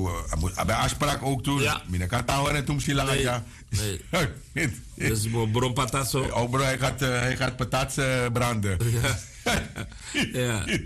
bij afspraak ook toen. Ja. Mina kan touwen en toen misschien lang. Ja. Nee. Dus bron patat zo. Oh bro, hij gaat patat branden. Ja. Ja.